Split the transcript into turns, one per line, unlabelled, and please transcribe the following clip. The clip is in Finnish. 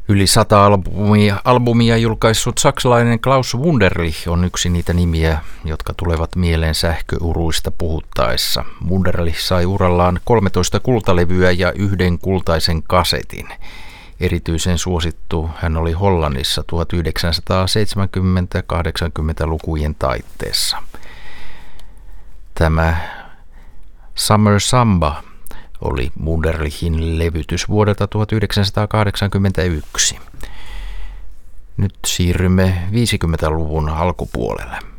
Yli 100 albumia julkaissut saksalainen Klaus Wunderlich on yksi niitä nimiä, jotka tulevat mieleen sähköuruista puhuttaessa. Wunderlich sai urallaan 13 kultalevyä ja 1 kultaisen kasetin. Erityisen suosittu hän oli Hollannissa 1970-80-lukujen taitteessa. Tämä Summer Samba oli Wunderlichin levytys vuodelta 1981. Nyt siirrymme 50-luvun alkupuolelle.